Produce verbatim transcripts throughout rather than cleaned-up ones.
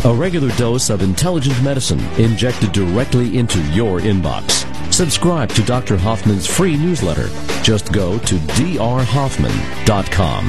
A regular dose of intelligent medicine injected directly into your inbox. Subscribe to Doctor Hoffman's free newsletter. Just go to d r hoffman dot com.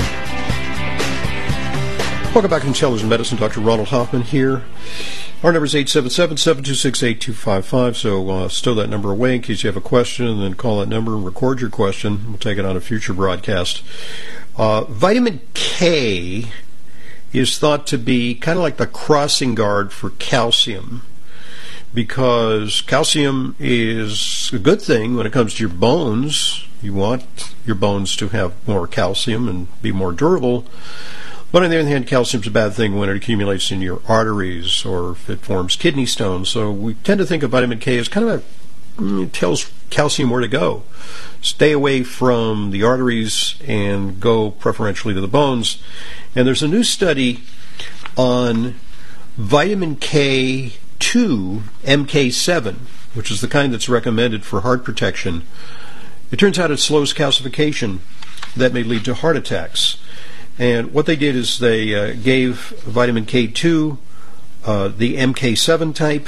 Welcome back to Intelligent Medicine. Doctor Ronald Hoffman here. Our number is eight seven seven, seven two six, eight two five five, so uh, stow that number away in case you have a question, and then call that number and record your question. We'll take it on a future broadcast. Uh, vitamin K is thought to be kind of like the crossing guard for calcium, because calcium is a good thing when it comes to your bones. You want your bones to have more calcium and be more durable. But on the other hand, calcium's a bad thing when it accumulates in your arteries or if it forms kidney stones. So we tend to think of vitamin K as kind of a, it tells calcium where to go. Stay away from the arteries and go preferentially to the bones. And there's a new study on vitamin K two, M K seven, which is the kind that's recommended for heart protection. It turns out it slows calcification that may lead to heart attacks. And what they did is they uh, gave vitamin K two, uh, the M K seven type,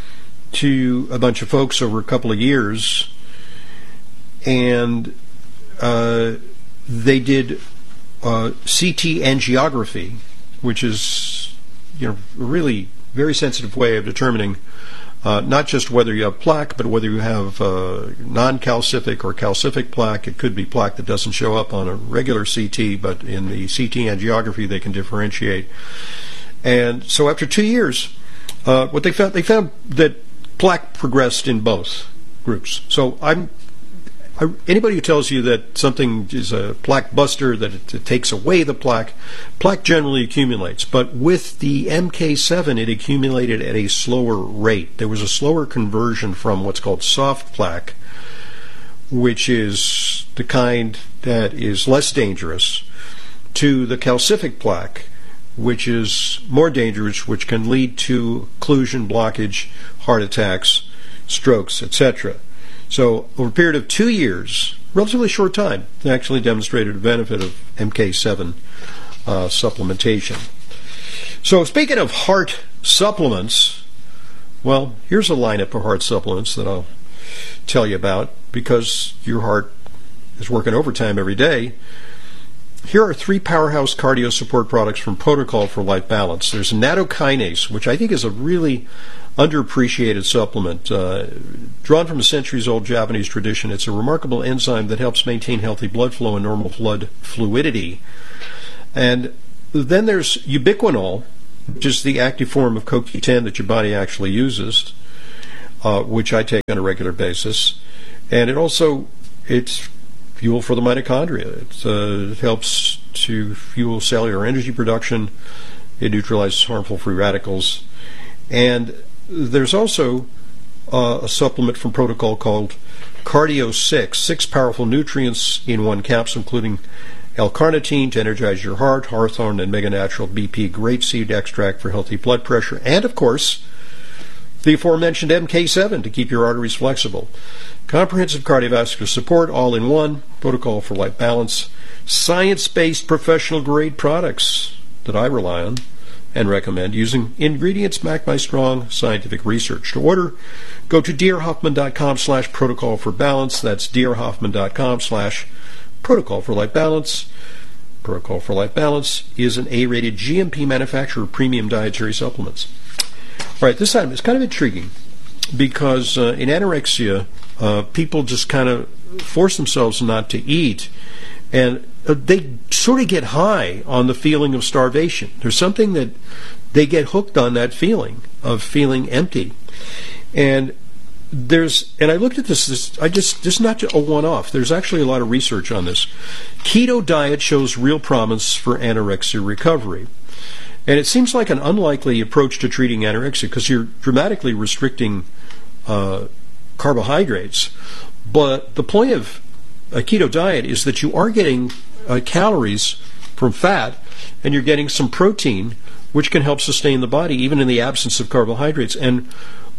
to a bunch of folks over a couple of years, and uh, they did uh, C T angiography, which is, you know, a really very sensitive way of determining uh, not just whether you have plaque, but whether you have uh, non-calcific or calcific plaque. It could be plaque that doesn't show up on a regular C T, but in the C T angiography they can differentiate. And so after two years, uh, what they found, they found that plaque progressed in both groups. So I'm I, anybody who tells you that something is a plaque buster, that it, it takes away the plaque, plaque generally accumulates. But with the M K seven, it accumulated at a slower rate. There was a slower conversion from what's called soft plaque, which is the kind that is less dangerous, to the calcific plaque, which is more dangerous, which can lead to occlusion, blockage, heart attacks, strokes, et cetera. So over a period of two years, relatively short time, they actually demonstrated a benefit of M K seven uh, supplementation. So speaking of heart supplements, well, here's a lineup of heart supplements that I'll tell you about, because your heart is working overtime every day. Here are three powerhouse cardio support products from Protocol for Life Balance. There's nattokinase, which I think is a really underappreciated supplement. Uh, drawn from a centuries-old Japanese tradition, it's a remarkable enzyme that helps maintain healthy blood flow and normal blood fluidity. And then there's ubiquinol, which is the active form of C O Q ten that your body actually uses, uh, which I take on a regular basis. And it also, it's fuel for the mitochondria. It, uh, it helps to fuel cellular energy production. It neutralizes harmful free radicals. And there's also uh, a supplement from Protocol called Cardio six, six powerful nutrients in one capsule, including L-carnitine to energize your heart, Hawthorne and Mega Natural B P grapeseed extract for healthy blood pressure, and of course the aforementioned M K seven to keep your arteries flexible. Comprehensive cardiovascular support, all in one. Protocol for Life Balance. Science-based professional-grade products that I rely on and recommend, using ingredients backed by strong scientific research. To order, go to d r hoffman dot com slash protocol for balance. That's d r hoffman dot com slash protocol for life balance. Protocol for Life Balance is an A-rated G M P manufacturer of premium dietary supplements. All right, this item is kind of intriguing because uh, in anorexia, uh, people just kind of force themselves not to eat, and uh, they sort of get high on the feeling of starvation. There's something that they get hooked on, that feeling of feeling empty. And there's, and I looked at this, this I just, this is not a one-off. There's actually a lot of research on this. Keto diet shows real promise for anorexia recovery. And it seems like an unlikely approach to treating anorexia because you're dramatically restricting uh, carbohydrates. But the point of a keto diet is that you are getting uh, calories from fat, and you're getting some protein, which can help sustain the body even in the absence of carbohydrates. And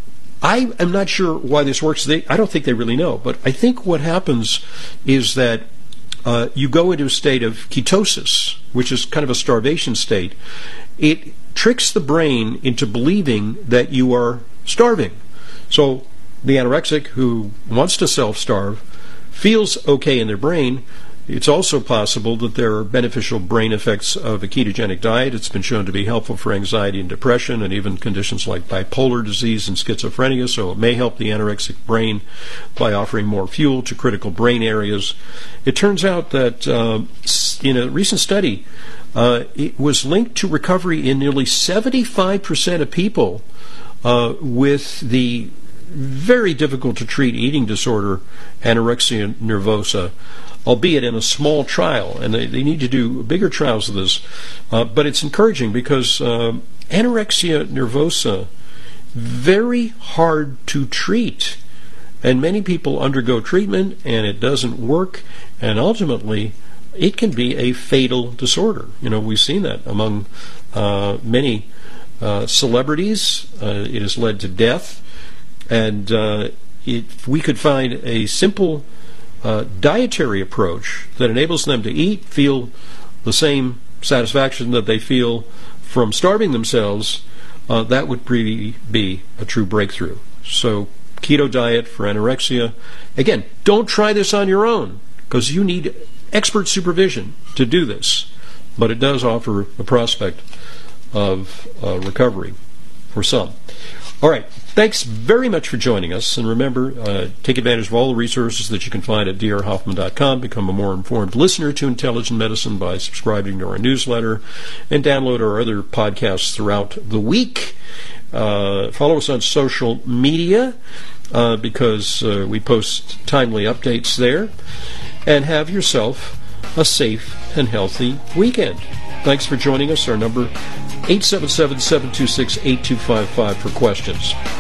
I am not sure why this works. They, I don't think they really know. But I think what happens is that uh, you go into a state of ketosis, which is kind of a starvation state. It tricks the brain into believing that you are starving. So the anorexic who wants to self-starve feels okay in their brain. It's also possible that there are beneficial brain effects of a ketogenic diet. It's been shown to be helpful for anxiety and depression and even conditions like bipolar disease and schizophrenia, so it may help the anorexic brain by offering more fuel to critical brain areas. It turns out that uh, in a recent study, uh, it was linked to recovery in nearly seventy-five percent of people uh, with the very difficult to treat eating disorder, anorexia nervosa, albeit in a small trial, and they, they need to do bigger trials of this. Uh, but it's encouraging because uh, anorexia nervosa, very hard to treat, and many people undergo treatment and it doesn't work, and ultimately it can be a fatal disorder. You know, we've seen that among uh, many uh, celebrities. Uh, it has led to death. And uh, if we could find a simple uh, dietary approach that enables them to eat, feel the same satisfaction that they feel from starving themselves, uh, that would really be a true breakthrough. So, keto diet for anorexia. Again, don't try this on your own, because you need expert supervision to do this. But it does offer a prospect of uh, recovery for some. All right. Thanks very much for joining us. And remember, uh, take advantage of all the resources that you can find at d r hoffman dot com. Become a more informed listener to Intelligent Medicine by subscribing to our newsletter and download our other podcasts throughout the week. Uh, follow us on social media uh, because uh, we post timely updates there. And have yourself a safe and healthy weekend. Thanks for joining us. Our number eight seven seven, seven two six, eight two five five for questions.